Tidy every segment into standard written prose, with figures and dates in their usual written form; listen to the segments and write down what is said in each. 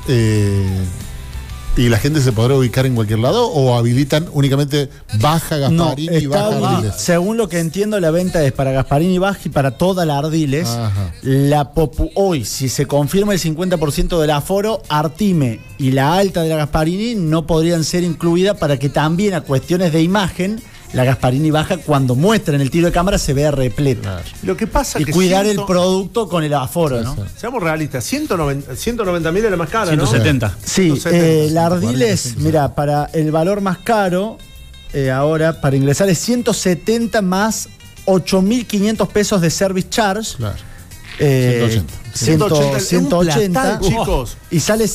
¿Y la gente se podrá ubicar en cualquier lado o habilitan únicamente Baja, Gasparini y Baja Ardiles? Según lo que entiendo, la venta es para Gasparini, Baja y para toda la Ardiles. Hoy, si se confirma el 50% del aforo, Artime y la alta de la Gasparini no podrían ser incluidas para que también a cuestiones de imagen la Gasparini Baja, cuando muestren el tiro de cámara, se vea repleta. Claro. Lo que pasa y que cuidar el producto con el aforo, ¿no? Seamos realistas, 190.000 es la más cara, 170. ¿no? Sí, 170. La Ardiles, mira, para el valor más caro, ahora, para ingresar es 170 más 8.500 pesos de service charge. Claro. 180, chicos. Y sale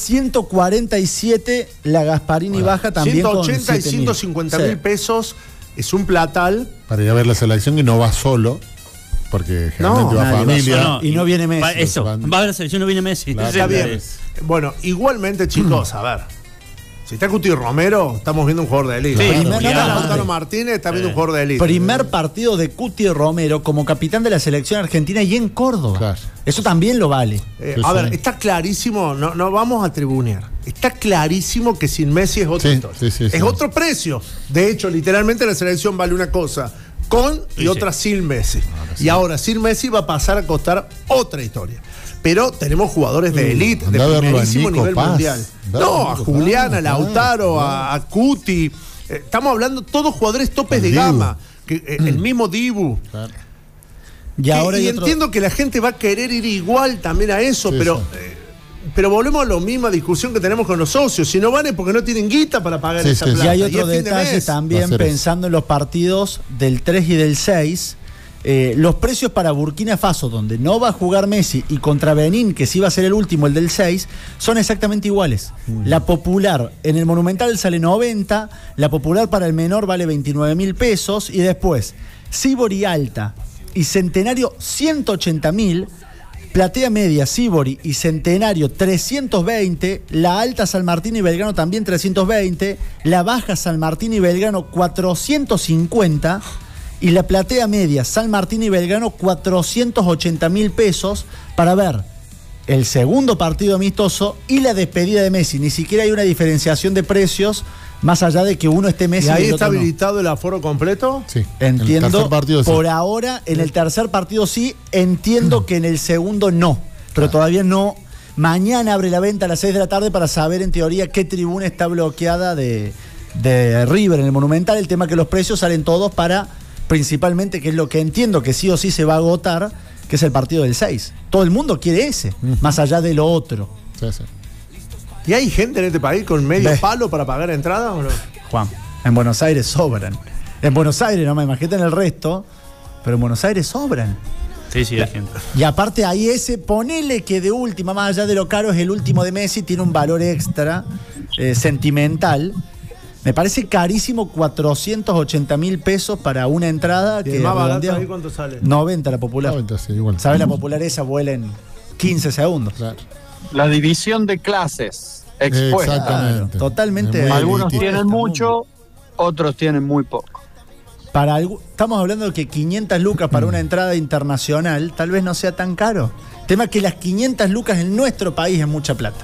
147 la Gasparini Baja también. 180 y 150.000 pesos. Es un platal. Para ir a ver la selección y no va solo, porque generalmente va familia. Y no viene Messi. Eso, va a ver la selección, no viene Messi. Claro, está bien. Bueno, igualmente, chicos, a ver. Si está Cuti Romero, estamos viendo un jugador de élite. Sí, Lautaro Martínez está viendo un jugador de élite. Primer partido de Cuti Romero como capitán de la selección argentina y en Córdoba. Claro. Eso también lo vale. A ver, está clarísimo, no vamos a tribunear. Está clarísimo que sin Messi es otra historia. Es otro precio. De hecho, literalmente la selección vale una cosa con y otra sin Messi. Y ahora sin Messi va a pasar a costar otra historia. Pero tenemos jugadores de élite, de primerísimo nivel mundial. A Julián, a Lautaro, a Cuti. Estamos hablando todos jugadores topes de gama. El mismo Dibu. Claro. Y entiendo que la gente va a querer ir igual también a eso, pero volvemos a la misma discusión que tenemos con los socios. Si no van es porque no tienen guita para pagar esa plata. Y hay otro detalle también, pensando en los partidos del 3 y del 6. Los precios para Burkina Faso, donde no va a jugar Messi, y contra Benín, que sí va a ser el último, el del 6, son exactamente iguales. La Popular en el Monumental sale 90, la Popular para el menor vale 29.000 pesos, y después Sibori Alta y Centenario 180.000, Platea Media, Sibori y Centenario 320, la Alta San Martín y Belgrano también 320, la Baja San Martín y Belgrano 450, y la Platea Media, San Martín y Belgrano, 480.000 pesos para ver el segundo partido amistoso y la despedida de Messi. Ni siquiera hay una diferenciación de precios, más allá de que uno esté Messi y y ahí el está otro habilitado el aforo completo. Sí. Entiendo. Por sí. ahora, en el tercer partido sí, entiendo que en el segundo no. Pero todavía no. Mañana abre la venta a las 6 de la tarde para saber en teoría qué tribuna está bloqueada de River en el Monumental. El tema que los precios salen todos para, principalmente, que es lo que entiendo que sí o sí se va a agotar, que es el partido del 6. Todo el mundo quiere ese, más allá de lo otro. Sí. ¿Y hay gente en este país con medio palo para pagar entrada o no? Juan, en Buenos Aires sobran. En Buenos Aires, no me imagino en el resto, pero en Buenos Aires sobran. Sí, hay gente. Y aparte ahí ponele que de última, más allá de lo caro, es el último de Messi, tiene un valor extra, sentimental. Me parece carísimo 480.000 pesos para una entrada. Que más barato ahí, ¿cuánto sale? 90 la Popular. 90, sí, igual. ¿Sabes? La Popular esa vuela en 15 segundos. Claro. La división de clases expuesta. Exactamente. Claro, totalmente. Algunos tienen mucho, otros tienen muy poco. Estamos hablando de que 500 lucas para una entrada internacional tal vez no sea tan caro. Tema que las 500 lucas en nuestro país es mucha plata.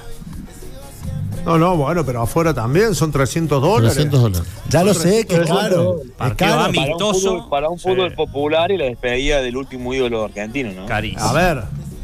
No, bueno, pero afuera también son $300. $300. Ya lo sé, que es caro. Es caro. Para un fútbol popular y la despedida del último ídolo argentino, ¿no? Carísimo. A ver.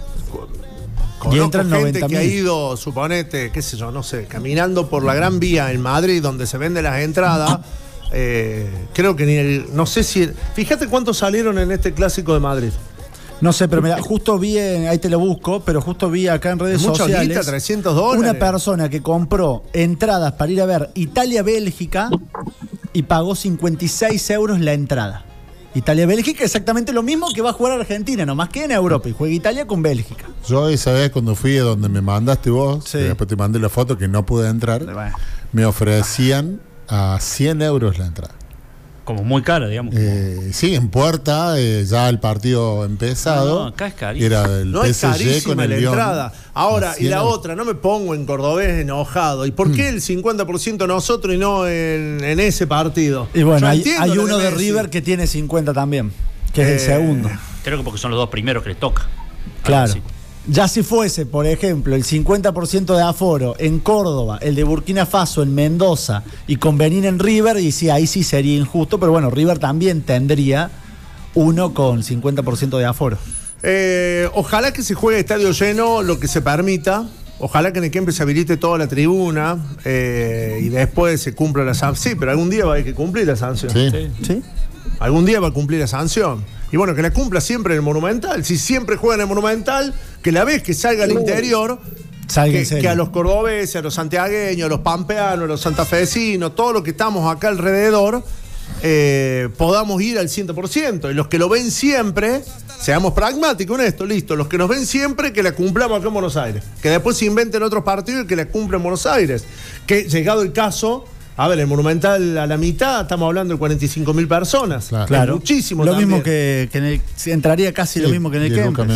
Y entran gente 90.000. que ha ido, suponete, qué sé yo, no sé, caminando por la Gran Vía en Madrid, donde se venden las entradas. Creo que no sé si. Fíjate cuántos salieron en este clásico de Madrid. No sé, pero mira, justo vi, ahí te lo busco, pero justo vi acá en redes sociales. Guita, $300. Una persona que compró entradas para ir a ver Italia-Bélgica y pagó 56 euros la entrada. Italia-Bélgica, exactamente lo mismo que va a jugar Argentina, nomás que en Europa, y juega Italia con Bélgica. Yo esa vez cuando fui a donde me mandaste vos, sí, después te mandé la foto que no pude entrar, me ofrecían a 100 euros la entrada. Como muy cara, digamos. Sí, en puerta, ya el partido empezado. No, acá es carísimo. Era el no PSG es carísima con el la Lyon. entrada. Ahora, y la otra, no me pongo en cordobés enojado. ¿Y por qué el 50% nosotros y no en ese partido? Y bueno, hay lo uno de Messi. River que tiene 50 también, que es el segundo. Creo que porque son los dos primeros que les toca. Claro. Ya si fuese, por ejemplo, el 50% de aforo en Córdoba, el de Burkina Faso en Mendoza y con Benín en River, y sí, ahí sí sería injusto, pero bueno, River también tendría uno con 50% de aforo. Ojalá que se juegue estadio lleno lo que se permita. Ojalá que en el Kempes se habilite toda la tribuna y después se cumpla la sanción. Sí, pero algún día va a haber que cumplir la sanción. Sí. Algún día va a cumplir la sanción. Y bueno, que la cumpla siempre en el Monumental. Si siempre juega en el Monumental, que la vez que salga al interior, que a los cordobeses, a los santiagueños, a los pampeanos, a los santafesinos, todos los que estamos acá alrededor, podamos ir al 100%. Y los que lo ven siempre, seamos pragmáticos en esto, listo. Los que nos ven siempre, que la cumplamos acá en Buenos Aires. Que después se inventen otros partidos y que la cumplan en Buenos Aires. Que llegado el caso... A ver, el Monumental a la mitad, estamos hablando de 45.000 personas. Claro. Muchísimo. Lo también. mismo que en el... Entraría casi lo mismo que en el Kempes.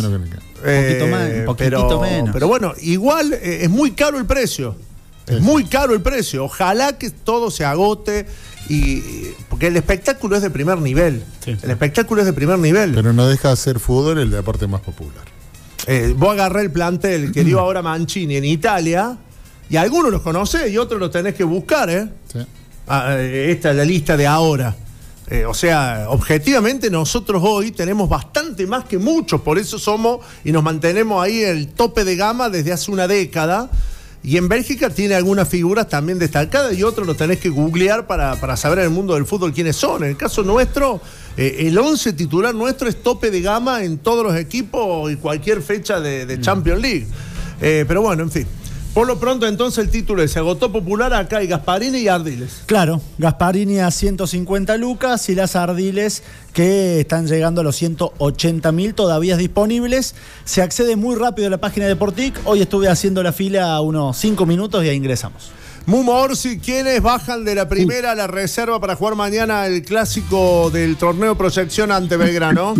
Un poquitito menos. Pero bueno, igual es muy caro el precio. Es muy caro el precio. Ojalá que todo se agote. Porque el espectáculo es de primer nivel. Sí. El espectáculo es de primer nivel. Pero no deja de ser fútbol el deporte más popular. Vos agarré el plantel que dio ahora Mancini en Italia. Y algunos los conocés y otros los tenés que buscar, ¿eh? Sí. Esta es la lista de ahora. O sea, objetivamente nosotros hoy tenemos bastante más que muchos, por eso somos y nos mantenemos ahí en el tope de gama desde hace una década. Y en Bélgica tiene algunas figuras también destacadas y otros los tenés que googlear para saber en el mundo del fútbol quiénes son. En el caso nuestro, el 11 titular nuestro es tope de gama en todos los equipos y cualquier fecha de Champions League. Pero bueno, en fin. Por lo pronto, entonces, el título es: se agotó popular, acá hay Gasparini y Ardiles. Claro, Gasparini a 150 lucas y las Ardiles que están llegando a los 180.000 todavía disponibles. Se accede muy rápido a la página de Portic. Hoy estuve haciendo la fila unos 5 minutos y ahí ingresamos. Mumo Orsi, ¿quiénes bajan de la primera a la reserva para jugar mañana el clásico del torneo Proyección ante Belgrano?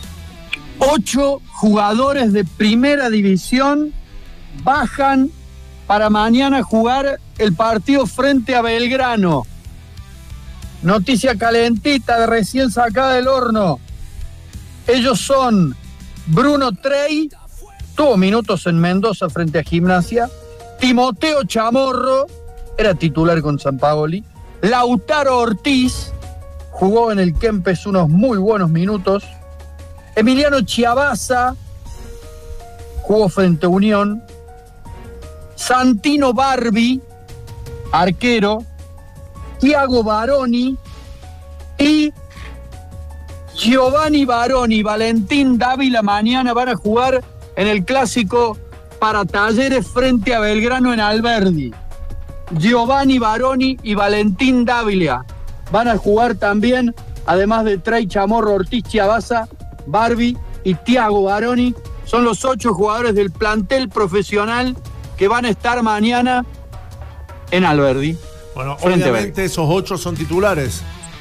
8 jugadores de primera división bajan para mañana jugar el partido frente a Belgrano. Noticia calentita de recién sacada del horno. Ellos son Bruno Trey, tuvo minutos en Mendoza frente a Gimnasia. Timoteo Chamorro, era titular con Sampaoli. Lautaro Ortiz, jugó en el Kempes unos muy buenos minutos. Emiliano Chiabaza, jugó frente a Unión. Santino Barbi, arquero. Tiago Baroni y Giovanni Baroni, Valentín Dávila mañana van a jugar en el clásico para Talleres frente a Belgrano en Alberdi. Giovanni Baroni y Valentín Dávila van a jugar también, además de Trey Chamorro, Ortiz, Chiabaza, Barbi y Tiago Baroni. Son los 8 jugadores del plantel profesional que van a estar mañana en Alberdi. Bueno, obviamente esos 8 son titulares.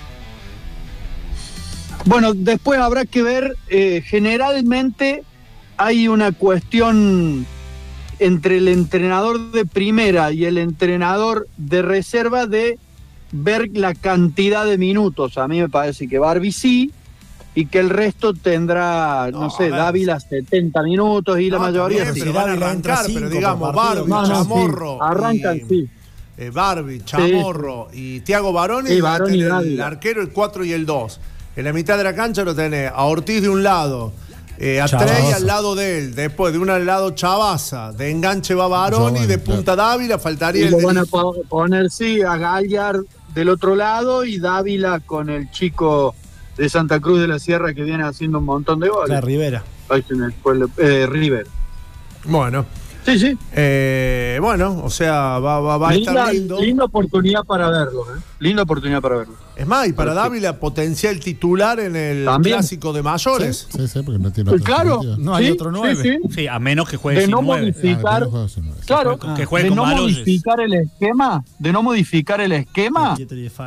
Bueno, después habrá que ver, generalmente hay una cuestión entre el entrenador de primera y el entrenador de reserva de ver la cantidad de minutos. A mí me parece que Barbi sí, y que el resto tendrá, no sé, Dávila 70 minutos y la mayoría también, sí. Pero van a arrancar, pero digamos, Barbi, Chamorro. Sí. Arrancan, sí. Barbi, Chamorro y Tiago Baroni, y Baroni el arquero, el 4 y el 2. En la mitad de la cancha lo tenés a Ortiz de un lado, a Trey al lado de él, después de un lado Chabaza, de enganche va Baroni, de punta Dávila, faltaría y lo van a poner, sí, a Gallar del otro lado y Dávila con el chico de Santa Cruz de la Sierra que viene haciendo un montón de goles. La Rivera. River. Bueno. Sí, sí. Bueno, o sea, va a estar lindo. Linda oportunidad para verlo, ¿eh? Linda oportunidad para verlo. Es más, y para Dávila potencial titular en el clásico de mayores. Sí, porque no tiene claro, no hay otro 9. Sí, a menos que juegue sin 9. Modificar, claro, que juegue de con no Baloyes. modificar el esquema,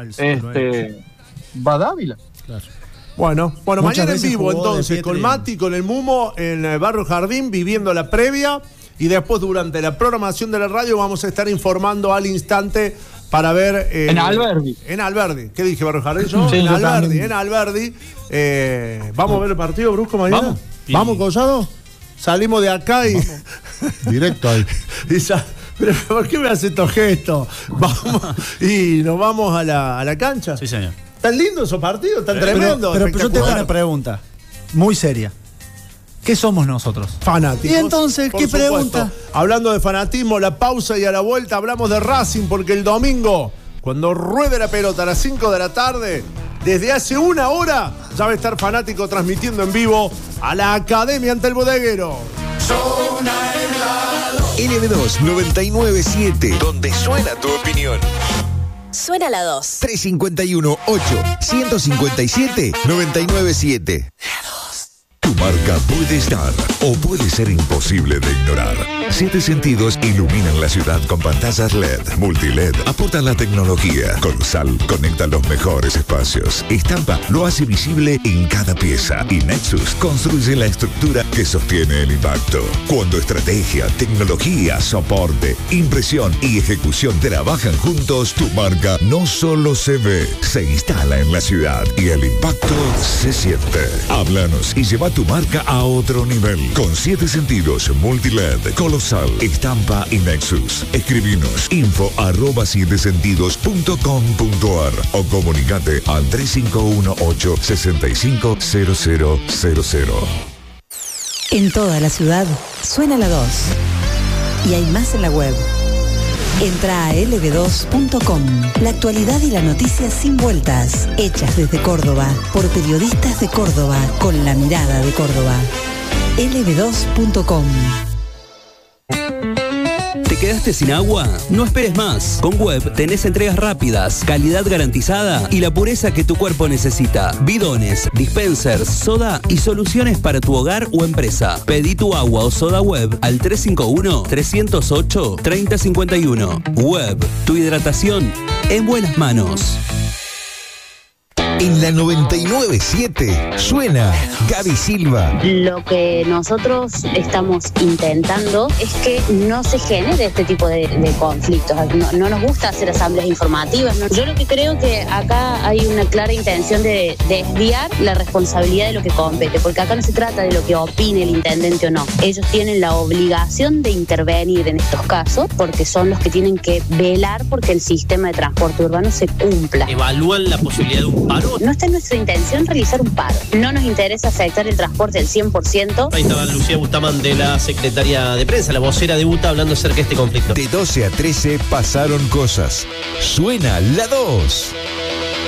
va Dávila. Claro. Bueno, mañana en vivo entonces, con Pietri. Mati, con el Mumo, en el Barrio Jardín, viviendo la previa. Y después, durante la programación de la radio, vamos a estar informando al instante para ver... en Alberdi. En Alberdi. ¿Qué dije, Barrio Jardín? Yo, sí, en yo Alberdi. también. En Alberdi. ¿Vamos a ver el partido, Brusco, mañana? Vamos. ¿Vamos, Collado? Salimos de acá y... Directo ahí. ¿Pero por qué me hace estos gestos? Vamos y nos vamos a la cancha. Sí, señor. Tan lindo esos partidos, tan tremendo. Pero yo tengo una pregunta muy seria. ¿Qué somos nosotros? Fanáticos. Y entonces, ¿qué pregunta? Hablando de fanatismo, la pausa y a la vuelta hablamos de Racing, porque el domingo, cuando ruede la pelota a las 5 de la tarde, desde hace una hora ya va a estar Fanático transmitiendo en vivo a la Academia ante el Bodeguero. LB2 997, donde suena tu opinión. Suena la 2. 351 8 157 997. Tu marca puede estar o puede ser imposible de ignorar. 7 Sentidos iluminan la ciudad con pantallas LED, multiled, aportan la tecnología. Colosal conecta los mejores espacios. Estampa lo hace visible en cada pieza. Y Nexus construye la estructura que sostiene el impacto. Cuando estrategia, tecnología, soporte, impresión y ejecución trabajan juntos, tu marca no solo se ve, se instala en la ciudad y el impacto se siente. Háblanos y lleva tu marca a otro nivel. Con 7 Sentidos, multiled, Colosal, estampa y Nexus. Escribinos info@7sentidos.com.ar o comunicate al 3518-650000. En toda la ciudad suena la 2. Y hay más en la web. Entra a lb2.com. La actualidad y la noticia sin vueltas. Hechas desde Córdoba, por periodistas de Córdoba, con la mirada de Córdoba. lb2.com. ¿Te quedaste sin agua? No esperes más. Con Web tenés entregas rápidas, calidad garantizada y la pureza que tu cuerpo necesita. Bidones, dispensers, soda y soluciones para tu hogar o empresa. Pedí tu agua o soda Web al 351-308-3051. Web, tu hidratación en buenas manos. En la 997 suena Gaby Silva. Lo que nosotros estamos intentando es que no se genere este tipo de conflictos. No nos gusta hacer asambleas informativas. Yo lo que creo que acá hay una clara intención de desviar la responsabilidad de lo que compete, porque acá no se trata de lo que opine el intendente o no. Ellos tienen la obligación de intervenir en estos casos porque son los que tienen que velar porque el sistema de transporte urbano se cumpla. ¿Evalúan la posibilidad de un paro? No está en nuestra intención realizar un paro. No nos interesa afectar el transporte del 100%. Ahí estaba Lucía Bustamante, de la secretaria de prensa, la vocera de UTA, hablando acerca de este conflicto. De 12 a 13 pasaron cosas. Suena la 2.